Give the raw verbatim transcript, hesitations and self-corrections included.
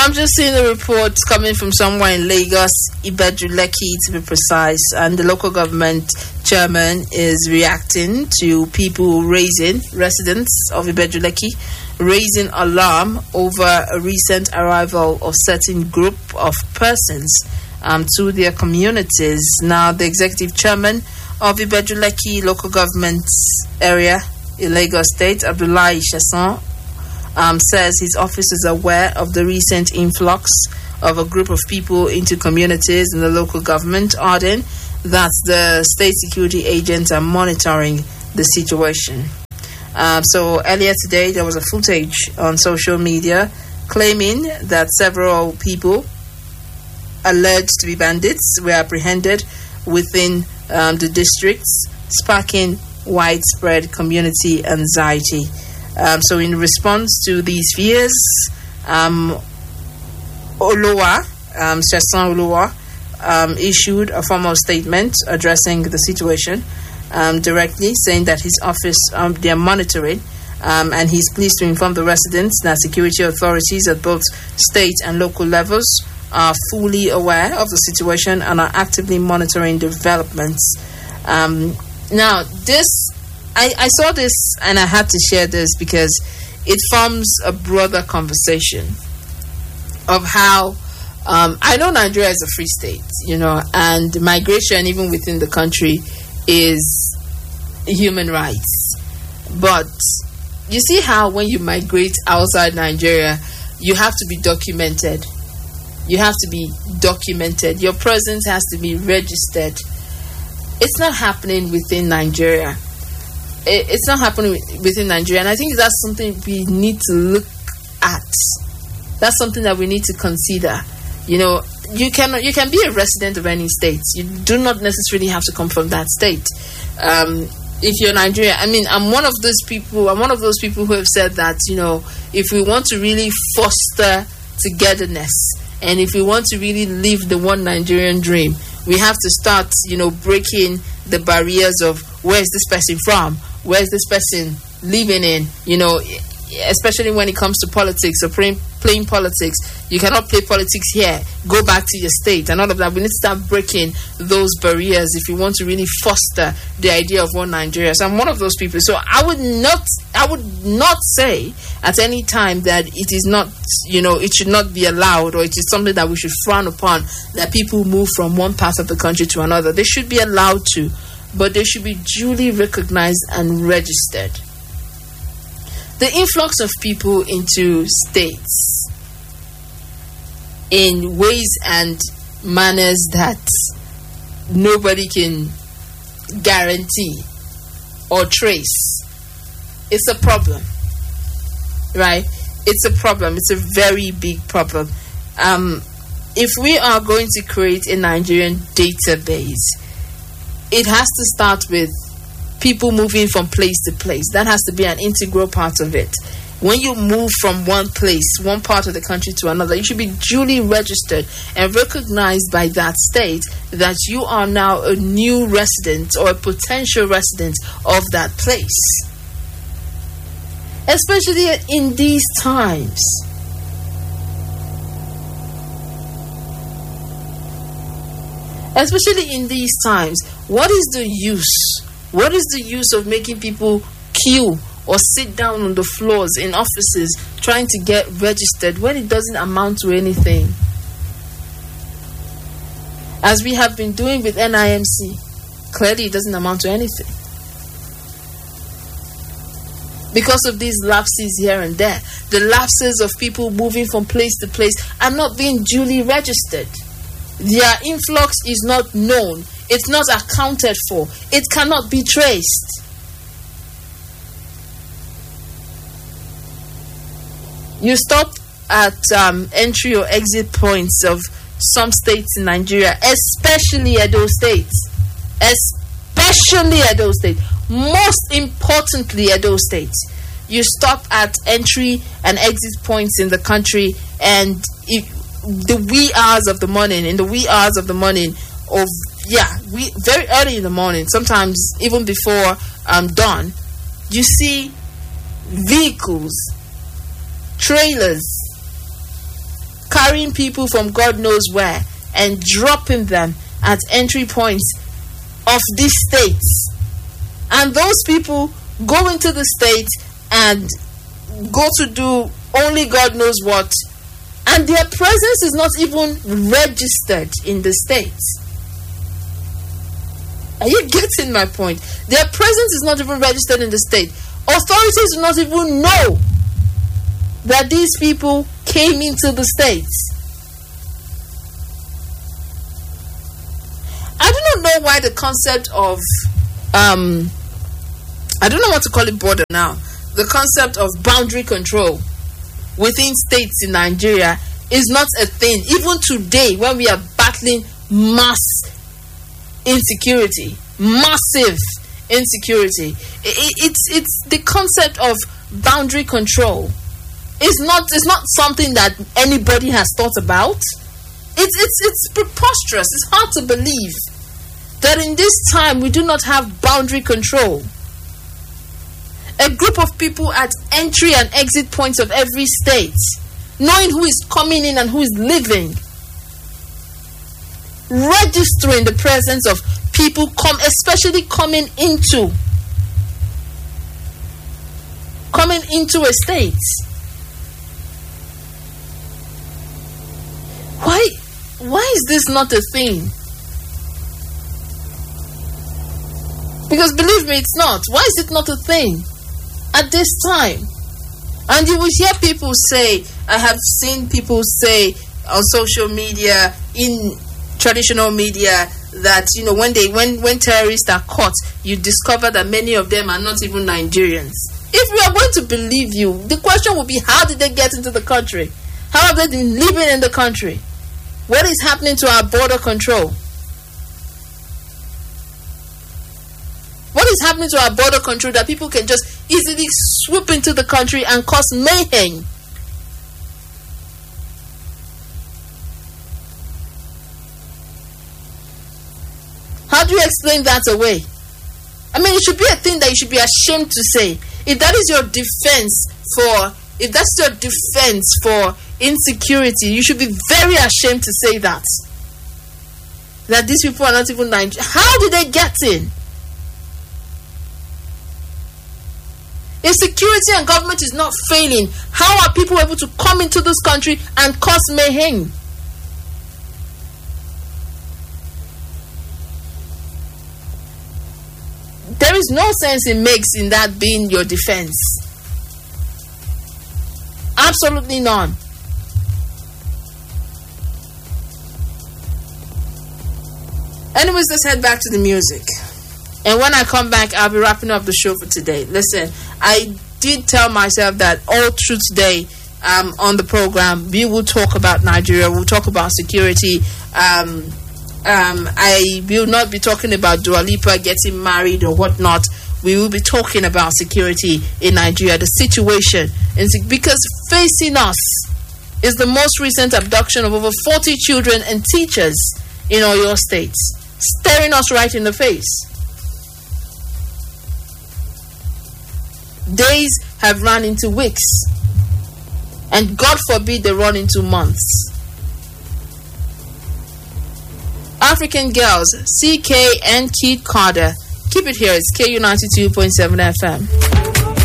I'm just seeing the reports coming from somewhere in Lagos, Ibejuleki to be precise, and the local government chairman is reacting to people raising, residents of Ibejuleki, raising alarm over a recent arrival of certain group of persons um, to their communities. Now, the executive chairman of Ibejuleki local government area in Lagos State, Abdullahi Sheson, um, says his office is aware of the recent influx of a group of people into communities in the local government, adding that the state security agents are monitoring the situation. Um, so earlier today, there was a footage on social media claiming that several people alleged to be bandits were apprehended within um, the districts, sparking widespread community anxiety. Um, so in response to these fears, um, Olowa, um, Sheson Olowa, um, issued a formal statement addressing the situation um, directly, saying that his office, um, they are monitoring, um, and he's pleased to inform the residents that security authorities at both state and local levels are fully aware of the situation and are actively monitoring developments. Um, now, this, I, I saw this and I had to share this because it forms a broader conversation of how um, I know Nigeria is a free state, you know, and migration even within the country is human rights. But you see how when you migrate outside Nigeria, you have to be documented. You have to be documented. Your presence has to be registered. It's not happening within Nigeria. It's not happening within Nigeria. And I think that's something we need to look at. That's something that we need to consider. You know, you can you can be a resident of any state. You do not necessarily have to come from that state. Um, if you're Nigeria, I mean, I'm one of those people. I'm one of those people who have said that, you know, if we want to really foster togetherness, and if we want to really live the one Nigerian dream, we have to start, you know, breaking the barriers of where is this person from, where is this person living in, you know, especially when it comes to politics or playing, playing politics. You cannot play politics here. Go back to your state and all of that. We need to start breaking those barriers if we want to really foster the idea of one Nigeria. So I'm one of those people. So I would not, I would not say at any time that it is not, you know, it should not be allowed, or it is something that we should frown upon, that people move from one part of the country to another. They should be allowed to, but they should be duly recognized and registered. The influx of people into states in ways and manners that nobody can guarantee or trace, it's a problem, right? It's a problem. It's a very big problem. Um, if we are going to create a Nigerian database, it has to start with people moving from place to place. That has to be an integral part of it. When you move from one place, one part of the country to another, you should be duly registered and recognized by that state that you are now a new resident or a potential resident of that place. Especially in these times. Especially in these times, what is the use? What is the use of making people queue or sit down on the floors in offices trying to get registered when it doesn't amount to anything? As we have been doing with N I M C, clearly it doesn't amount to anything. Because of these lapses here and there, the lapses of people moving from place to place are not being duly registered. Their influx is not known. It's not accounted for. It cannot be traced. You stop at um, entry or exit points of some states in Nigeria, especially Edo State. Especially Edo State. Most importantly, Edo State. You stop at entry and exit points in the country, and if, the wee hours of the morning, in the wee hours of the morning, of yeah, we very early in the morning, sometimes even before um, dawn, you see vehicles, trailers, carrying people from God knows where and dropping them at entry points of these states. And those people go into the state and go to do only God knows what, and their presence is not even registered in the states. Are you getting my point? Their presence is not even registered in the state. Authorities do not even know that these people came into the states. I do not know why the concept of um I don't know what to call it border now. The concept of boundary control within states in Nigeria is not a thing. Even today, when we are battling mass insecurity, massive insecurity, it, it's it's the concept of boundary control. It's not it's not something that anybody has thought about. It's it's it's preposterous. It's hard to believe that in this time we do not have boundary control. A group of people at entry and exit points of every state, knowing who is coming in and who is leaving, registering the presence of people come, especially coming into coming into a state. Why why is this not a thing? Because believe me, it's not. Why is it not a thing at this time? And you will hear people say, I have seen people say on social media, in traditional media, that, you know, when they when when terrorists are caught, you discover that many of them are not even Nigerians. If we are going to believe you, the question will be, how did they get into the country? How have they been living in the country? What is happening to our border control? What is happening to our border control that people can just easily swoop into the country and cause mayhem? How do you explain that away? I mean, it should be a thing that you should be ashamed to say. If that is your defense for, if that's your defense for insecurity, you should be very ashamed to say that. That these people are not even Nigerian. How did they get in? If security and government is not failing, how are people able to come into this country and cause mayhem? There is no sense it makes in that being your defense. Absolutely none. Anyways, let's head back to the music. And when I come back, I'll be wrapping up the show for today. Listen, I did tell myself that all through today um, on the program, we will talk about Nigeria. We'll talk about security. Um, um, I will not be talking about Dua Lipa getting married or whatnot. We will be talking about security in Nigeria, the situation. Because facing us is the most recent abduction of over forty children and teachers in Oyo State, staring us right in the face. Days have run into weeks, and God forbid they run into months. African Girls, C K and Kid Carter. Keep it here. It's K U ninety-two point seven F M.